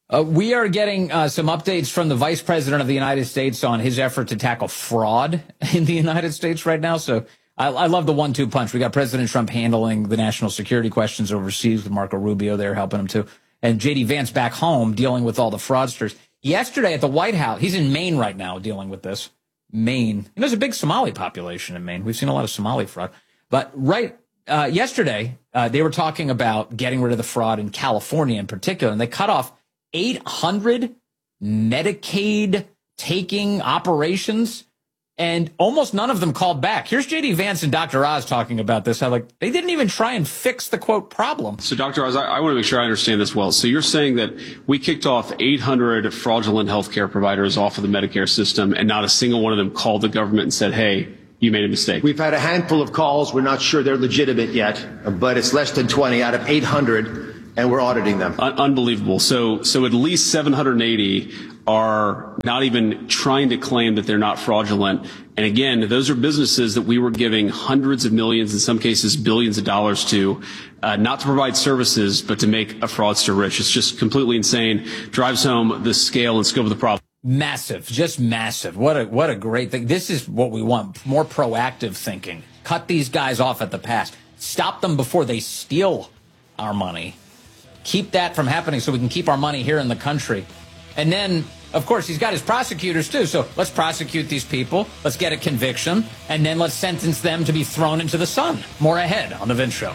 We are getting some updates from the Vice President of the United States on his effort to tackle fraud in the United States right now. So I love the 1-2 punch. We got President Trump handling the national security questions overseas with Marco Rubio there helping him too. And J.D. Vance back home dealing with all the fraudsters. Yesterday at the White House, he's in Maine right now dealing with this. Maine. And there's a big Somali population in Maine. We've seen a lot of Somali fraud. But yesterday, they were talking about getting rid of the fraud in California in particular. And they cut off 800 Medicaid taking operations, and almost none of them called back. Here's J.D. Vance and Dr. Oz talking about this. How, they didn't even try and fix the, quote, problem. So, Dr. Oz, I want to make sure I understand this well. So you're saying that we kicked off 800 fraudulent healthcare providers off of the Medicare system, and not a single one of them called the government and said, hey, you made a mistake? We've had a handful of calls. We're not sure they're legitimate yet, but it's less than 20 out of 800. And we're auditing them. Unbelievable. So at least 780 are not even trying to claim that they're not fraudulent. And again, those are businesses that we were giving hundreds of millions, in some cases billions of dollars to, not to provide services, but to make a fraudster rich. It's just completely insane. Drives home the scale and scope of the problem. Massive, just massive. What a great thing. This is what we want. More proactive thinking. Cut these guys off at the pass. Stop them before they steal our money. Keep that from happening so we can keep our money here in the country. And then, of course, he's got his prosecutors, too. So let's prosecute these people. Let's get a conviction. And then let's sentence them to be thrown into the sun. More ahead on The Vince Show.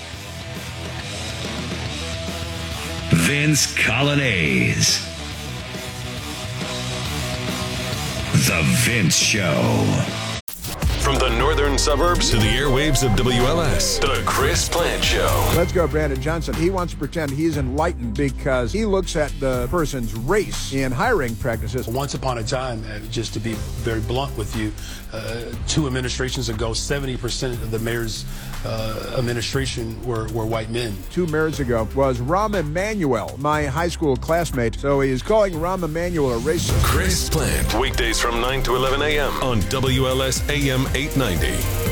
Vince Coglianese. The Vince Show. From the northern suburbs to the airwaves of WLS, The Chris Plante Show. Let's go, Brandon Johnson. He wants to pretend he's enlightened because he looks at the person's race in hiring practices. Once upon a time, just to be very blunt with you, 2 administrations ago, 70% of the mayor's administration were white men. 2 mayors ago was Rahm Emanuel, my high school classmate. So he is calling Rahm Emanuel a racist. Chris Plante, weekdays from 9 to 11 a.m. on WLS AM 890.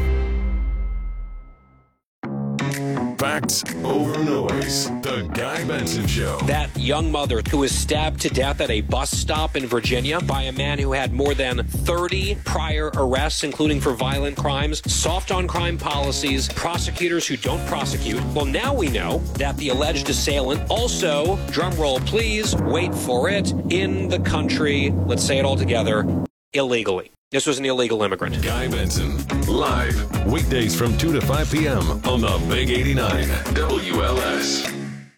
Facts over noise. The Guy Benson Show. That young mother who was stabbed to death at a bus stop in Virginia by a man who had more than 30 prior arrests, including for violent crimes, soft on crime policies, prosecutors who don't prosecute. Well, now we know that the alleged assailant also, drumroll please, wait for it, in the country, let's say it all together, illegally. This was an illegal immigrant. Guy Benson, live, weekdays from 2 to 5 p.m. on the Big 89, WLS.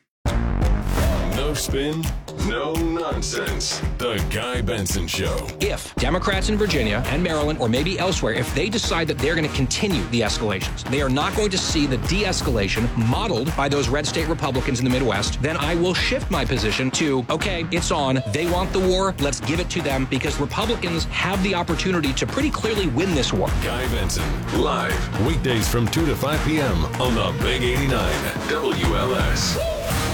No spin, no nonsense. The Guy Benson Show. If Democrats in Virginia and Maryland, or maybe elsewhere, if they decide that they're going to continue the escalations, they are not going to see the de-escalation modeled by those red state Republicans in the Midwest, then I will shift my position to, okay, it's on. They want the war. Let's give it to them, because Republicans have the opportunity to pretty clearly win this war. Guy Benson, live, weekdays from 2 to 5 p.m. on the Big 89, WLS.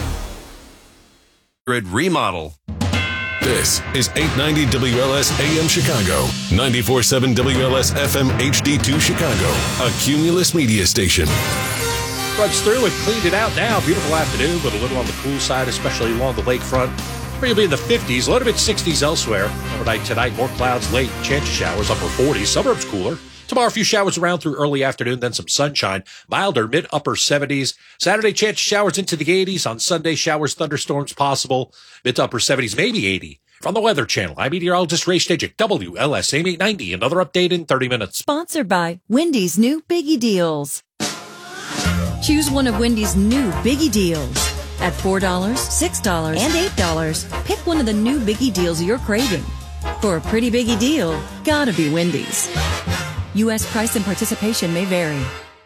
Remodel. This is 890 WLS AM Chicago, 94.7 WLS FM HD2 Chicago, a Cumulus media station. Runs through and cleaned it out now. Beautiful afternoon, but a little on the cool side, especially along the lakefront. Where you'll be in the 50s, a little bit 60s elsewhere. Overnight tonight, more clouds late, chance of showers, upper 40s, suburbs cooler. Tomorrow, a few showers around through early afternoon, then some sunshine. Milder, mid-upper 70s. Saturday, chance of showers into the 80s. On Sunday, showers, thunderstorms possible. Mid-to-upper 70s, maybe 80. From the Weather Channel, I'm meteorologist Ray Stajic, WLS AM 890. Another update in 30 minutes. Sponsored by Wendy's new Biggie Deals. Choose one of Wendy's new Biggie Deals. At $4, $6, and $8, pick one of the new Biggie Deals you're craving. For a pretty biggie deal, gotta be Wendy's. U.S. price and participation may vary.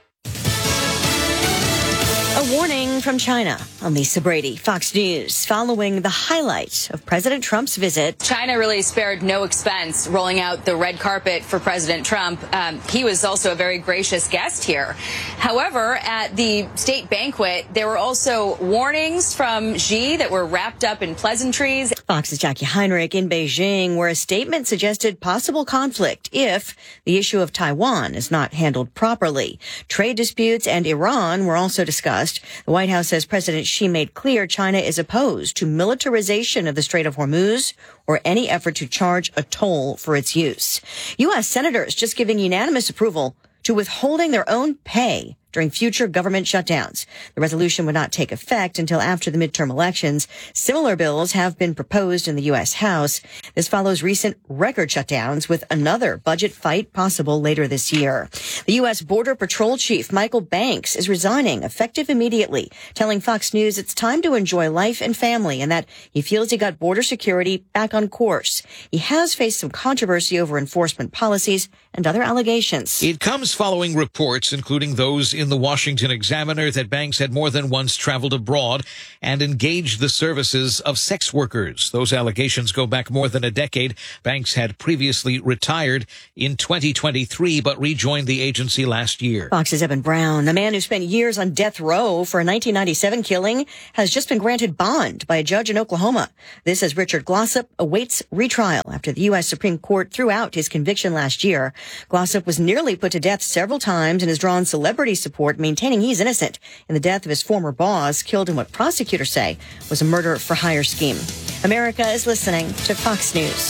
A warning from China. I'm Lisa Brady, Fox News. Following the highlight of President Trump's visit, China really spared no expense rolling out the red carpet for President Trump. He was also a very gracious guest here. However, at the state banquet, there were also warnings from Xi that were wrapped up in pleasantries. Fox's Jackie Heinrich in Beijing, where a statement suggested possible conflict if the issue of Taiwan is not handled properly. Trade disputes and Iran were also discussed. The White House says President Xi She made clear China is opposed to militarization of the Strait of Hormuz or any effort to charge a toll for its use. U.S. senators just giving unanimous approval to withholding their own pay during future government shutdowns. The resolution would not take effect until after the midterm elections. Similar bills have been proposed in the U.S. House. This follows recent record shutdowns with another budget fight possible later this year. The U.S. Border Patrol Chief Michael Banks is resigning effective immediately, telling Fox News it's time to enjoy life and family and that he feels he got border security back on course. He has faced some controversy over enforcement policies and other allegations. It comes following reports, including those in the Washington Examiner, that Banks had more than once traveled abroad and engaged the services of sex workers. Those allegations go back more than a decade. Banks had previously retired in 2023, but rejoined the agency last year. Fox's Evan Brown, the man who spent years on death row for a 1997 killing, has just been granted bond by a judge in Oklahoma. This as Richard Glossip awaits retrial after the U.S. Supreme Court threw out his conviction last year. Glossip was nearly put to death several times and has drawn celebrity support, maintaining he's innocent in the death of his former boss, killed in what prosecutors say was a murder-for-hire scheme. America is listening to Fox News.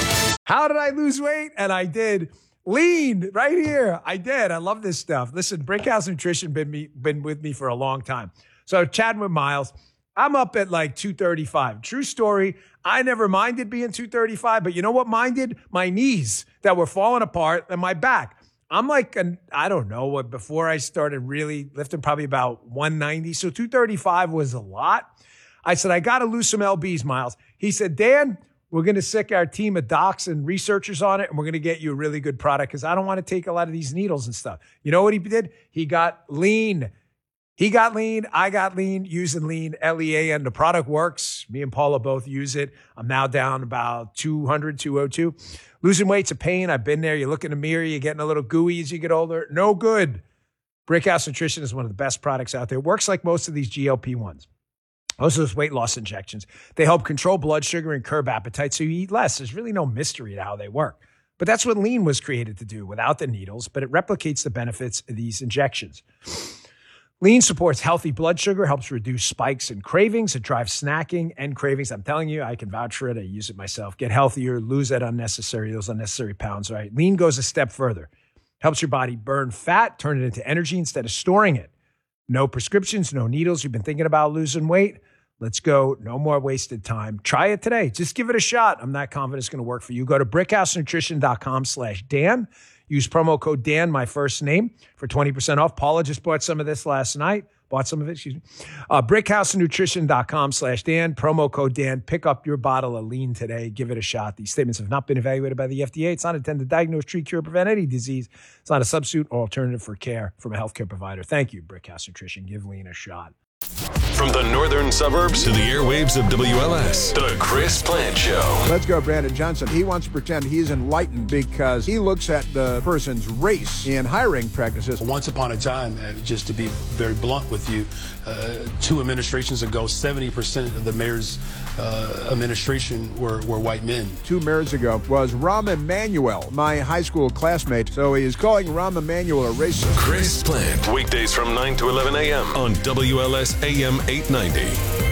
How did I lose weight? And I did. Lean right here. I did. I love this stuff. Listen, Brickhouse Nutrition been with me for a long time. So chatting with Miles, I'm up at like 235. True story. I never minded being 235, but you know what minded? My knees that were falling apart and my back. I'm like, I don't know what, before I started really lifting, probably about 190. So 235 was a lot. I said, I got to lose some LBs, Miles. He said, Dan, we're going to sick our team of docs and researchers on it, and we're going to get you a really good product because I don't want to take a lot of these needles and stuff. You know what he did? He got lean. He got lean. I got lean, using lean, LEAN. The product works. Me and Paula both use it. I'm now down about 200, 202. Losing weight's a pain. I've been there. You look in the mirror, you're getting a little gooey as you get older. No good. Brickhouse Nutrition is one of the best products out there. It works like most of these GLP-1s. Most of those weight loss injections. They help control blood sugar and curb appetite so you eat less. There's really no mystery to how they work. But that's what lean was created to do without the needles, but it replicates the benefits of these injections. Lean supports healthy blood sugar, helps reduce spikes and cravings. It drives snacking and cravings. I'm telling you, I can vouch for it. I use it myself. Get healthier, lose those unnecessary pounds, right? Lean goes a step further. Helps your body burn fat, turn it into energy instead of storing it. No prescriptions, no needles. You've been thinking about losing weight? Let's go. No more wasted time. Try it today. Just give it a shot. I'm not confident it's going to work for you. Go to brickhousenutrition.com/Dan. Use promo code Dan, my first name, for 20% off. Paula just bought some of this last night. brickhousenutrition.com/Dan. Promo code Dan. Pick up your bottle of lean today. Give it a shot. These statements have not been evaluated by the FDA. It's not intended to diagnose, treat, cure, prevent any disease. It's not a substitute or alternative for care from a healthcare provider. Thank you, Brickhouse Nutrition. Give lean a shot. From the northern suburbs to the airwaves of WLS, the Chris Plant Show. Let's go, Brandon Johnson. He wants to pretend he's enlightened because he looks at the person's race in hiring practices. Once upon a time, just to be very blunt with you, 2 administrations ago, 70% of the mayor's administration were white men. 2 mayors ago was Rahm Emanuel, my high school classmate. So he is calling Rahm Emanuel a racist. Chris Plant, weekdays from 9 to 11 a.m. on WLS AM 890.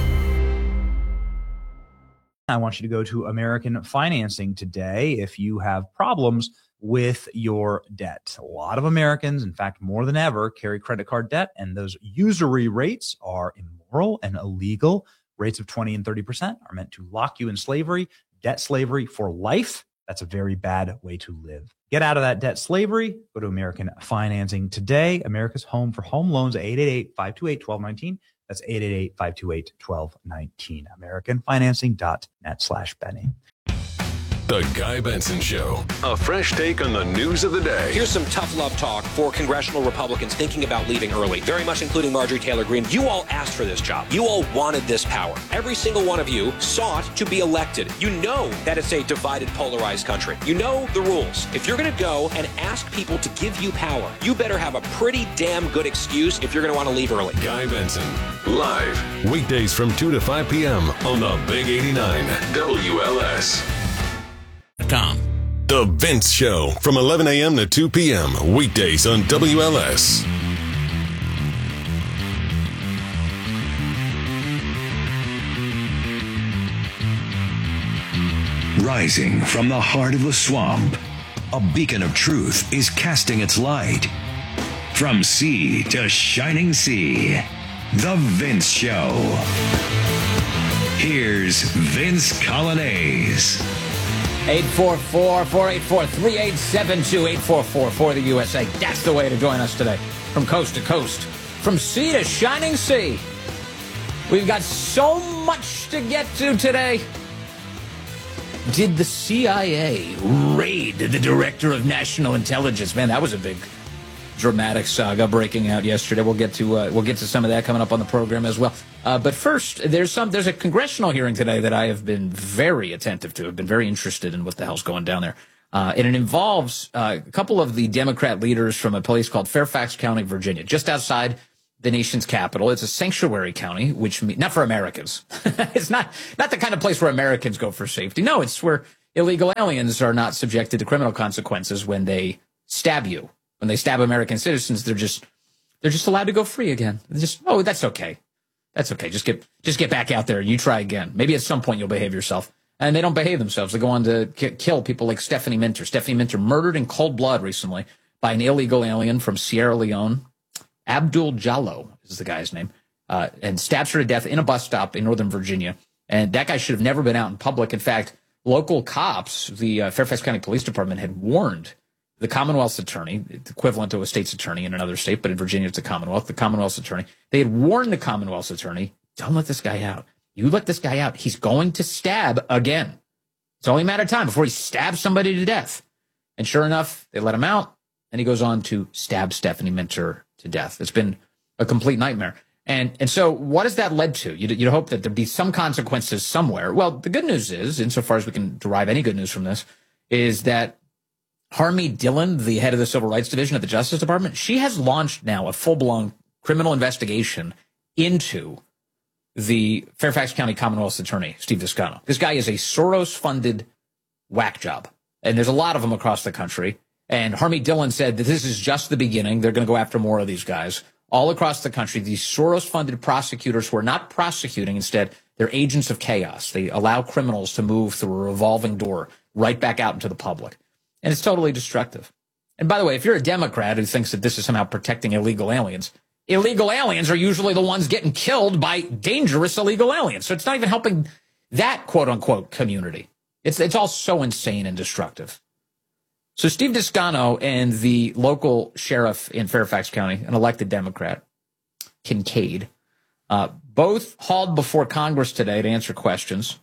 I want you to go to American Financing today if you have problems with your debt. A lot of Americans, in fact, more than ever, carry credit card debt, and those usury rates are immoral and illegal. Rates of 20 and 30% are meant to lock you in slavery, debt slavery for life. That's a very bad way to live. Get out of that debt slavery. Go to American Financing today. America's home for home loans, 888-528-1219. That's 888-528-1219. AmericanFinancing.net/Benny. The Guy Benson Show. A fresh take on the news of the day. Here's some tough love talk for congressional Republicans thinking about leaving early, very much including Marjorie Taylor Greene. You all asked for this job. You all wanted this power. Every single one of you sought to be elected. You know that it's a divided, polarized country. You know the rules. If you're going to go and ask people to give you power, you better have a pretty damn good excuse if you're going to want to leave early. Guy Benson, live, weekdays from 2 to 5 p.m. on the Big 89 WLS. The Vince Show from 11 a.m. to 2 p.m. weekdays on WLS. Rising from the heart of the swamp, a beacon of truth is casting its light. From sea to shining sea, The Vince Show. Here's Vince Coglianese. 844-484-3872, 844 for the USA. That's the way to join us today. From coast to coast, from sea to shining sea. We've got so much to get to today. Did the CIA raid the director of national intelligence? Man, that was a big dramatic saga breaking out yesterday. We'll get to some of that coming up on the program as well. But first, there's a congressional hearing today that I have been very attentive to. I've been very interested in what the hell's going down there. And it involves a couple of the Democrat leaders from a place called Fairfax County, Virginia, just outside the nation's capital. It's a sanctuary county, which means not for Americans. It's not the kind of place where Americans go for safety. No, it's where illegal aliens are not subjected to criminal consequences when they stab you. When they stab American citizens, they're just allowed to go free again. Oh, that's okay. That's okay. Just get back out there and you try again. Maybe at some point you'll behave yourself. And they don't behave themselves. They go on to kill people like Stephanie Minter. Stephanie Minter murdered in cold blood recently by an illegal alien from Sierra Leone. Abdul Jallo is the guy's name, and stabs her to death in a bus stop in Northern Virginia. And that guy should have never been out in public. In fact, local cops, the Fairfax County Police Department, had warned the Commonwealth's attorney, equivalent to a state's attorney in another state, but in Virginia it's a Commonwealth, the Commonwealth's attorney. They had warned the Commonwealth's attorney, don't let this guy out. You let this guy out, he's going to stab again. It's only a matter of time before he stabs somebody to death. And sure enough, they let him out, and he goes on to stab Stephanie Minter to death. It's been a complete nightmare. And so what has that led to? You'd hope that there'd be some consequences somewhere. Well, the good news is, insofar as we can derive any good news from this, is that Harmeet Dillon, the head of the Civil Rights Division at the Justice Department, she has launched now a full-blown criminal investigation into the Fairfax County Commonwealth's attorney, Steve Descano. This guy is a Soros-funded whack job, and there's a lot of them across the country. And Harmeet Dillon said that this is just the beginning. They're going to go after more of these guys all across the country. These Soros-funded prosecutors who are not prosecuting. Instead, they're agents of chaos. They allow criminals to move through a revolving door right back out into the public. And it's totally destructive. And by the way, if you're a Democrat who thinks that this is somehow protecting illegal aliens are usually the ones getting killed by dangerous illegal aliens. So it's not even helping that quote-unquote community. It's all so insane and destructive. So Steve Descano and the local sheriff in Fairfax County, an elected Democrat, Kincaid, both hauled before Congress today to answer questions.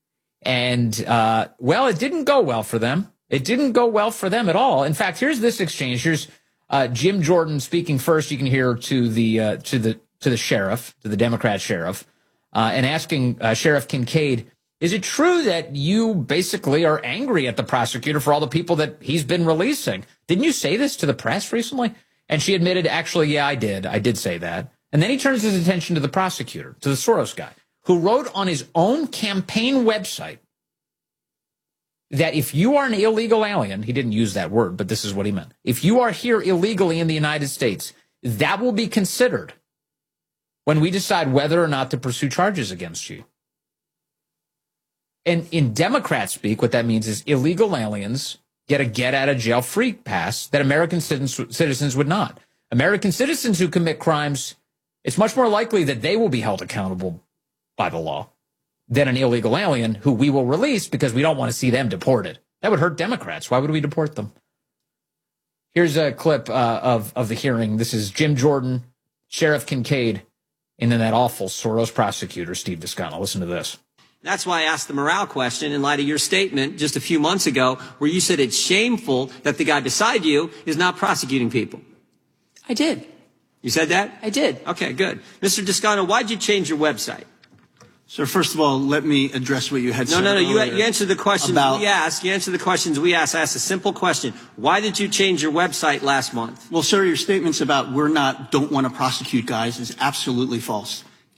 And, well, it didn't go well for them. It didn't go well for them at all. In fact, here's this exchange. Here's Jim Jordan speaking first. You can hear to the sheriff, to the Democrat sheriff, and asking Sheriff Kincaid, is it true that you basically are angry at the prosecutor for all the people that he's been releasing? Didn't you say this to the press recently? And she admitted, actually, yeah, I did. I did say that. And then he turns his attention to the prosecutor, to the Soros guy, who wrote on his own campaign website that if you are an illegal alien, he didn't use that word, but this is what he meant. If you are here illegally in the United States, that will be considered when we decide whether or not to pursue charges against you. And in Democrat speak, what that means is illegal aliens get a get-out-of-jail-free pass that American citizens would not. American citizens who commit crimes, it's much more likely that they will be held accountable by the law than an illegal alien who we will release because we don't want to see them deported. That would hurt Democrats. Why would we deport them? Here's a clip of the hearing. This is Jim Jordan, Sheriff Kincaid, and then that awful Soros prosecutor, Steve Descano. Listen to this. That's why I asked the morale question in light of your statement just a few months ago where you said it's shameful that the guy beside you is not prosecuting people. I did. You said that? I did. Okay, good. Mr. Descano, why'd you change your website? Sir, first of all, let me address what you had said. No. You answered the questions we asked. You answered the questions we asked. I asked a simple question. Why did you change your website last month? Well, sir, your statements about don't want to prosecute guys is absolutely false.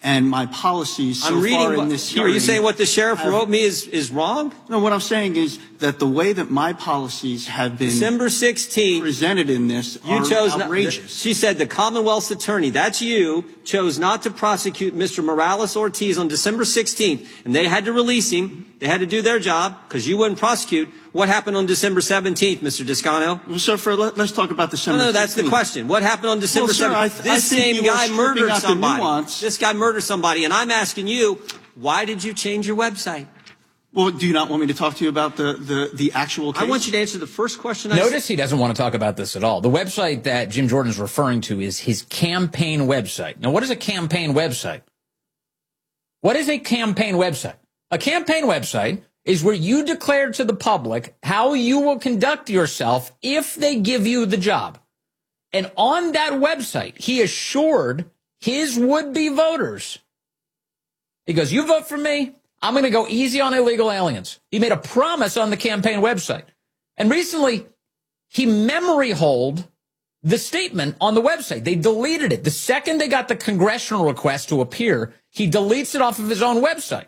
and my policies so I'm reading far in this hearing. Are you saying what the sheriff wrote me is wrong? No, what I'm saying is that the way that my policies have been December 16th presented in this you are chose outrageous. She said the Commonwealth's attorney, that's you, chose not to prosecute Mr. Morales-Ortiz on December 16th, and they had to release him. They had to do their job because you wouldn't prosecute. What happened on December 17th, Mr. Descano? Well, sir, let's talk about December 16th. No, that's the question. What happened on December 17th? This same guy murdered somebody. This guy murdered somebody, and I'm asking you, why did you change your website? Well, do you not want me to talk to you about the actual case? I want you to answer the first question. Notice he doesn't want to talk about this at all. The website that Jim Jordan is referring to is his campaign website. Now, what is a campaign website? What is a campaign website? A campaign website is where you declare to the public how you will conduct yourself if they give you the job. And on that website, he assured his would-be voters, he goes, you vote for me, I'm going to go easy on illegal aliens. He made a promise on the campaign website. And recently, he memory holed the statement on the website. They deleted it. The second they got the congressional request to appear, he deletes it off of his own website.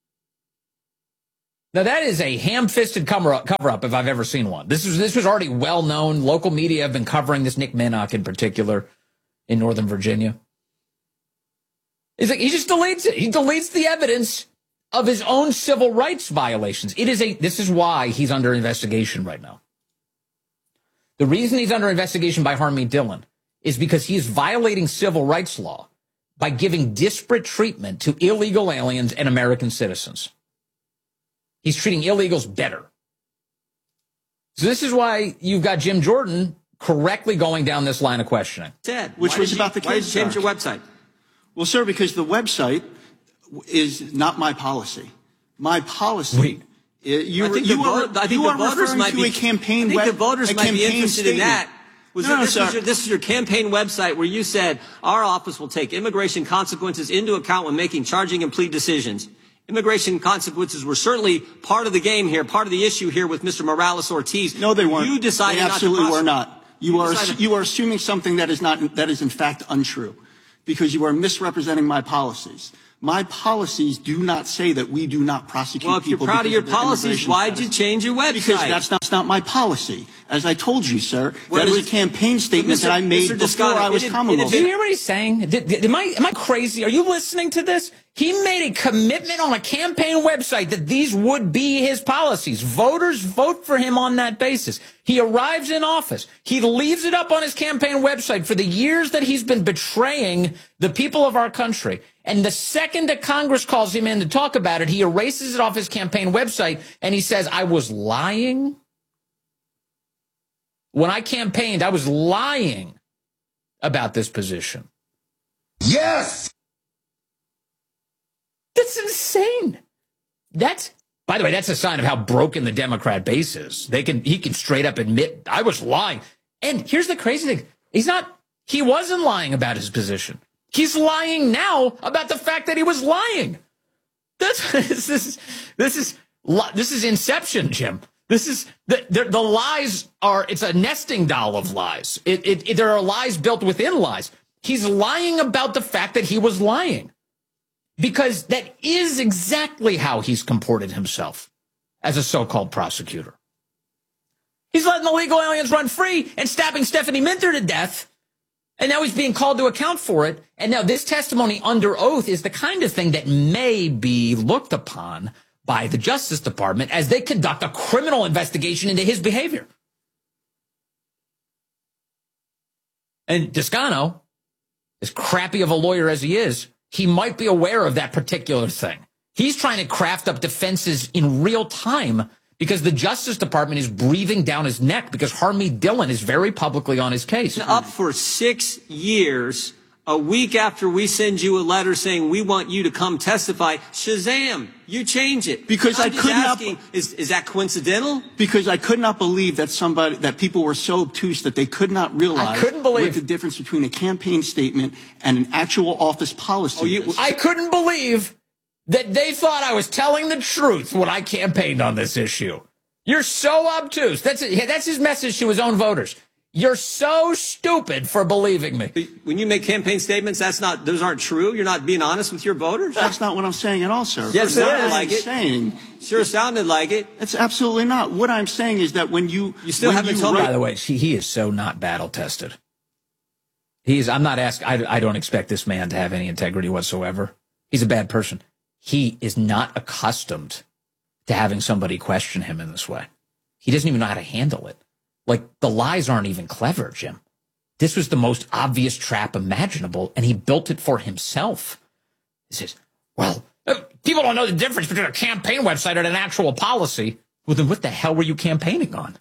Now, that is a ham-fisted cover-up if I've ever seen one. This was already well-known. Local media have been covering this, Nick Minnock in particular, in Northern Virginia. It's like he just deletes it. He deletes the evidence of his own civil rights violations. This is why he's under investigation right now. The reason he's under investigation by Harmeet Dillon is because he is violating civil rights law by giving disparate treatment to illegal aliens and American citizens. He's treating illegals better. So this is why you've got Jim Jordan correctly going down this line of questioning. Which was about the case. Why did you change your website? Well, sir, because the website is not my policy. My policy. Wait. You are referring to a campaign. I think the voters might be interested in that. This is your campaign website where you said our office will take immigration consequences into account when making charging and plea decisions. Immigration consequences were certainly part of the game here, part of the issue here with Mr. Morales-Ortiz. No, they weren't. You decided they absolutely not to were not. You are assuming something that is in fact untrue, because you are misrepresenting my policies. My policies do not say that we do not prosecute people. Well, if you're proud of your policies, why did you change your website? Because that's not my policy. As I told you, sir, that is a campaign statement that I made before I was Commonwealth. Do you hear what he's saying? Am I crazy? Are you listening to this? He made a commitment on a campaign website that these would be his policies. Voters vote for him on that basis. He arrives in office. He leaves it up on his campaign website for the years that he's been betraying the people of our country. And the second that Congress calls him in to talk about it, he erases it off his campaign website and he says, I was lying. When I campaigned, I was lying about this position. Yes! That's insane. By the way, that's a sign of how broken the Democrat base is. He can straight up admit, I was lying. And here's the crazy thing. He wasn't lying about his position. He's lying now about the fact that he was lying. This is Inception, Jim. This is the lies are. It's a nesting doll of lies. There are lies built within lies. He's lying about the fact that he was lying, because that is exactly how he's comported himself as a so-called prosecutor. He's letting illegal aliens run free and stabbing Stephanie Minter to death. And now he's being called to account for it. And now this testimony under oath is the kind of thing that may be looked upon by the Justice Department as they conduct a criminal investigation into his behavior. And Descano, as crappy of a lawyer as he is, he might be aware of that particular thing. He's trying to craft up defenses in real time because the Justice Department is breathing down his neck because Harmeet Dillon is very publicly on his case. Up for 6 years, a week after we send you a letter saying we want you to come testify, shazam, you change it. Because I could not. Is that coincidental? Because I could not believe that people were so obtuse that they could not realize what the difference between a campaign statement and an actual office policy is. I couldn't believe that they thought I was telling the truth when I campaigned on this issue. You're so obtuse. That's his message to his own voters. You're so stupid for believing me. When you make campaign statements, those aren't true. You're not being honest with your voters. That's not what I'm saying at all, sir. Yes, it sounded like it. Saying. Sure sounded like it. It's absolutely not. What I'm saying is that when you still haven't told me. By the way, he is so not battle tested. I'm not asking. I don't expect this man to have any integrity whatsoever. He's a bad person. He is not accustomed to having somebody question him in this way. He doesn't even know how to handle it. Like, the lies aren't even clever, Jim. This was the most obvious trap imaginable, and he built it for himself. He says, well, people don't know the difference between a campaign website and an actual policy. Well, then what the hell were you campaigning on?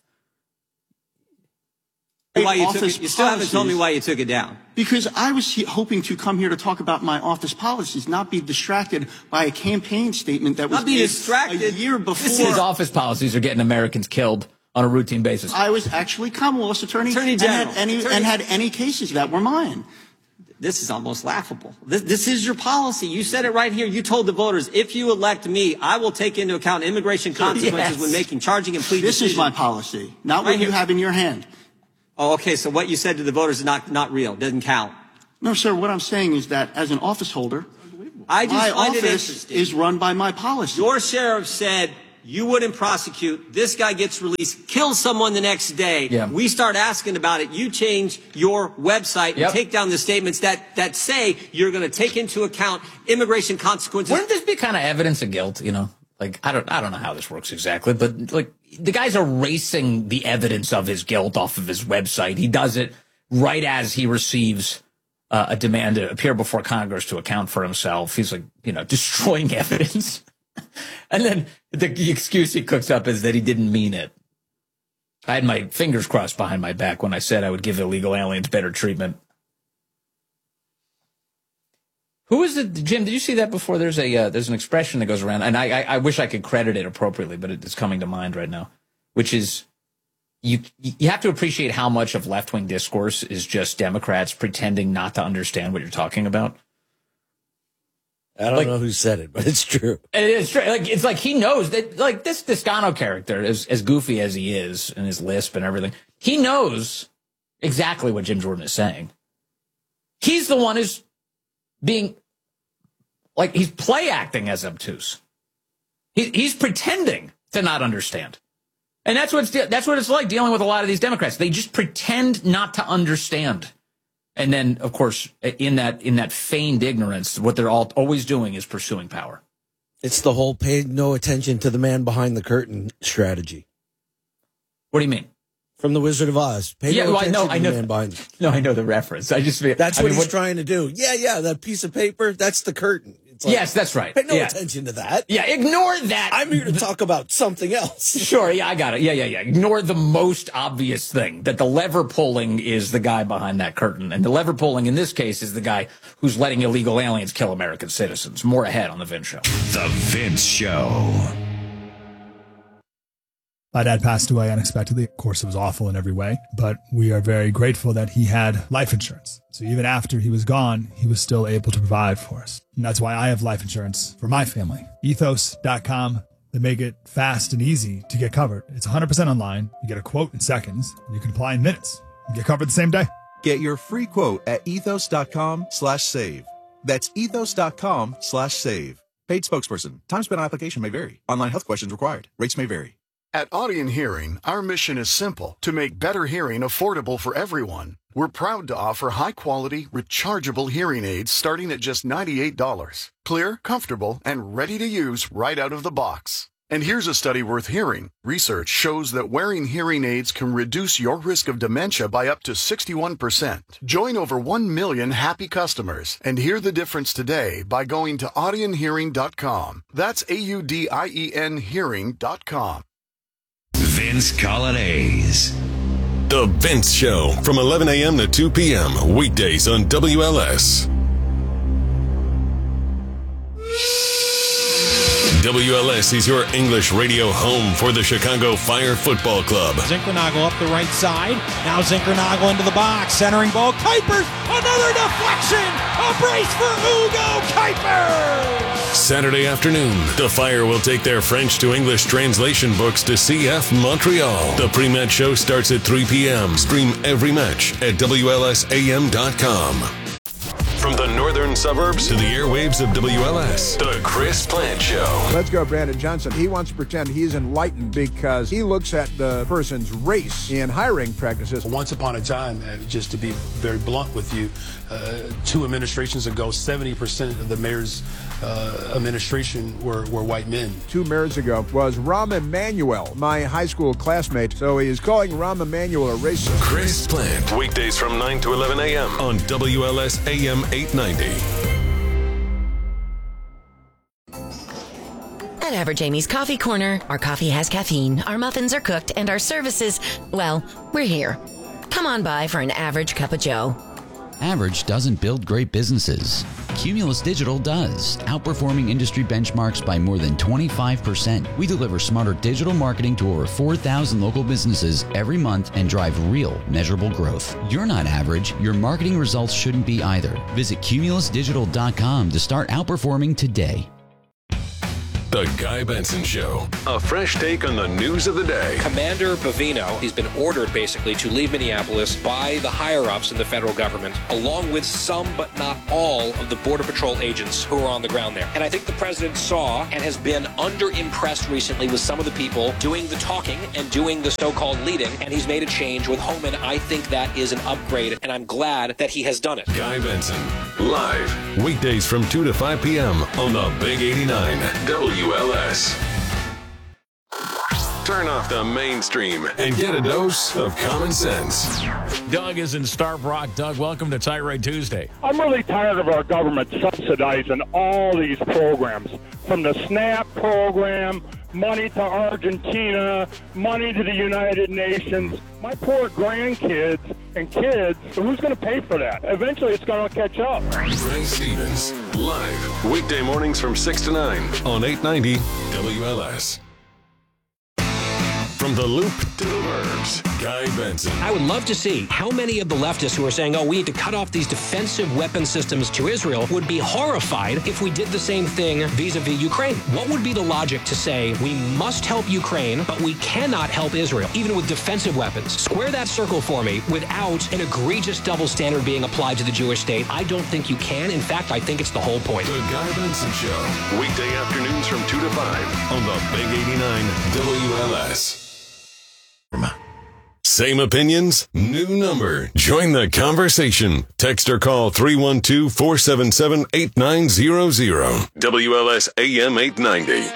You still haven't told me why you took it down. Because I was hoping to come here to talk about my office policies, not be distracted by a campaign statement that was made a year before. His office policies are getting Americans killed on a routine basis. I was actually Commonwealth's attorney General. and had any cases that were mine. This is almost laughable. This is your policy. You said it right here. You told the voters, if you elect me, I will take into account immigration consequences when making charging and plea decisions. This is my policy, not what you have in your hand. Oh, okay. So what you said to the voters is not real. Doesn't count. No, sir. What I'm saying is that as an office holder, my office is run by my policy. Your sheriff said you wouldn't prosecute. This guy gets released, kills someone the next day. Yeah. We start asking about it. You change your website and take down the statements that say you're going to take into account immigration consequences. Wouldn't this be kind of evidence of guilt, you know? Like, I don't know how this works exactly, but like the guy's erasing the evidence of his guilt off of his website. He does it right as he receives a demand to appear before Congress to account for himself. He's like, destroying evidence. And then the excuse he cooks up is that he didn't mean it. I had my fingers crossed behind my back when I said I would give illegal aliens better treatment. Who is it, Jim? Did you see that before? There's an expression that goes around, and I wish I could credit it appropriately, but it's coming to mind right now, which is you have to appreciate how much of left-wing discourse is just Democrats pretending not to understand what you're talking about. I don't know who said it, but it's true. It is true. Like, it's like he knows that, like, this Descano character, as goofy as he is, and his lisp and everything, he knows exactly what Jim Jordan is saying. He's the one who's being, like, he's play acting as obtuse. He's pretending to not understand. And that's what it's like dealing with a lot of these Democrats. They just pretend not to understand. And then, of course, in that feigned ignorance, what they're always doing is pursuing power. It's the whole pay no attention to the man behind the curtain strategy. What do you mean? From The Wizard of Oz. Pay no attention to the man behind the... No, I know the reference. That's what he's trying to do. Yeah, that piece of paper, that's the curtain. It's like, yes, that's right. Pay no attention to that. Yeah, ignore that. I'm here to talk about something else. Sure, yeah, I got it. Yeah. Ignore the most obvious thing, that the lever pulling is the guy behind that curtain. And the lever pulling in this case is the guy who's letting illegal aliens kill American citizens. More ahead on The Vince Show. The Vince Show. My dad passed away unexpectedly. Of course, it was awful in every way, but we are very grateful that he had life insurance. So even after he was gone, he was still able to provide for us. And that's why I have life insurance for my family. Ethos.com. They make it fast and easy to get covered. It's 100% online. You get a quote in seconds, and you can apply in minutes and get covered the same day. Get your free quote at ethos.com/save. That's ethos.com/save. Paid spokesperson. Time spent on application may vary. Online health questions required. Rates may vary. At Audion Hearing, our mission is simple: to make better hearing affordable for everyone. We're proud to offer high-quality, rechargeable hearing aids starting at just $98. Clear, comfortable, and ready to use right out of the box. And here's a study worth hearing. Research shows that wearing hearing aids can reduce your risk of dementia by up to 61%. Join over 1 million happy customers and hear the difference today by going to audionhearing.com. That's AUDIEN hearing.com. Vince Colonnese. The Vince Show from 11 a.m. to 2 p.m. weekdays on WLS. WLS is your English radio home for the Chicago Fire Football Club. Zinkernagel up the right side. Now Zinkernagel into the box. Centering ball. Kuipers. Another deflection. A brace for Ugo Kuipers. Saturday afternoon, the Fire will take their French to English translation books to CF Montreal. The pre-match show starts at 3 p.m. Stream every match at WLSAM.com. From the northern suburbs to the airwaves of WLS, the Chris Plant Show. Let's go, Brandon Johnson. He wants to pretend he's enlightened because he looks at the person's race in hiring practices. Once upon a time, just to be very blunt with you, 2 administrations ago, 70% of the mayor's administration were white men. 2 mayors ago was Rahm Emanuel, my high school classmate. So he is calling Rahm Emanuel a racist. Chris Plant, weekdays from 9 to 11 a.m. on WLS AM 890. At Average Amy's Coffee Corner, our coffee has caffeine, our muffins are cooked, and our services, well, we're here. Come on by for an average cup of joe. Average doesn't build great businesses. Cumulus Digital does, outperforming industry benchmarks by more than 25%. We deliver smarter digital marketing to over 4,000 local businesses every month and drive real, measurable growth. You're not average. Your marketing results shouldn't be either. Visit cumulusdigital.com to start outperforming today. The Guy Benson Show. A fresh take on the news of the day. Commander Bavino, he's been ordered basically to leave Minneapolis by the higher-ups in the federal government, along with some but not all of the Border Patrol agents who are on the ground there. And I think the president saw and has been under-impressed recently with some of the people doing the talking and doing the so-called leading, and he's made a change with Homan. I think that is an upgrade, and I'm glad that he has done it. Guy Benson, live, weekdays from 2 to 5 p.m. on the Big 89 WLS. Turn off the mainstream and get a dose of common sense. Doug is in Starved Rock. Doug, welcome to Tirade Tuesday. I'm really tired of our government subsidizing all these programs, from the SNAP program, money to Argentina, money to the United Nations. My poor grandkids and kids, who's going to pay for that? Eventually, it's going to catch up. Ray Stevens, live, weekday mornings from 6 to 9 on 890 WLS. From the Loop to the Burbs, Guy Benson. I would love to see how many of the leftists who are saying, oh, we need to cut off these defensive weapon systems to Israel would be horrified if we did the same thing vis-a-vis Ukraine. What would be the logic to say we must help Ukraine, but we cannot help Israel, even with defensive weapons? Square that circle for me without an egregious double standard being applied to the Jewish state. I don't think you can. In fact, I think it's the whole point. The Guy Benson Show, weekday afternoons from 2 to 5 on the Big 89 WLS. Same opinions, new number. Join the conversation. Text or call 312-477-8900. WLS AM 890.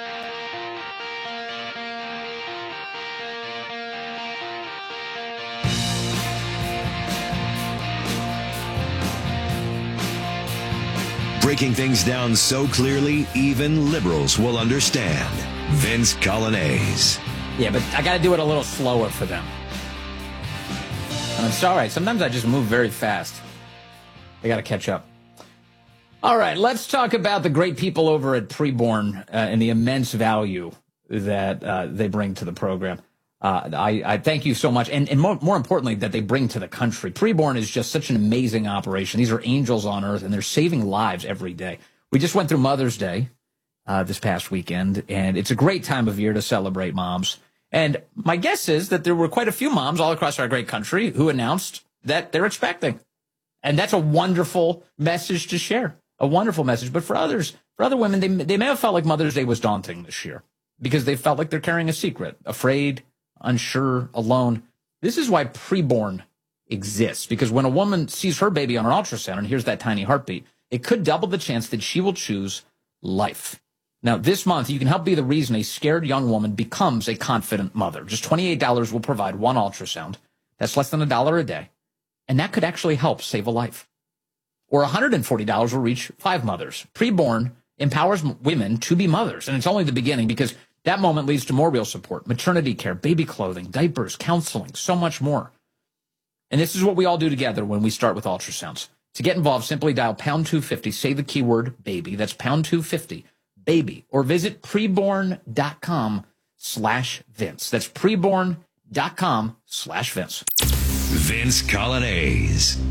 Breaking things down so clearly, even liberals will understand. Vince Colonnese. Yeah, but I got to do it a little slower for them. And it's all right. Sometimes I just move very fast. I got to catch up. All right, let's talk about the great people over at Preborn and the immense value that they bring to the program. I thank you so much. And more importantly, that they bring to the country. Preborn is just such an amazing operation. These are angels on earth, and they're saving lives every day. We just went through Mother's Day this past weekend, and it's a great time of year to celebrate moms. And my guess is that there were quite a few moms all across our great country who announced that they're expecting. And that's a wonderful message to share, a wonderful message. But for other women, they may have felt like Mother's Day was daunting this year because they felt like they're carrying a secret, afraid, unsure, alone. This is why Preborn exists, because when a woman sees her baby on an ultrasound and hears that tiny heartbeat, it could double the chance that she will choose life. Now, this month, you can help be the reason a scared young woman becomes a confident mother. Just $28 will provide one ultrasound. That's less than $1 a day. And that could actually help save a life. Or $140 will reach 5 mothers. Preborn empowers women to be mothers. And it's only the beginning, because that moment leads to more real support, maternity care, baby clothing, diapers, counseling, so much more. And this is what we all do together when we start with ultrasounds. To get involved, simply dial #250, say the keyword baby. That's #250. baby, or visit preborn.com/Vince. That's preborn.com/Vince. Vince Colonnese.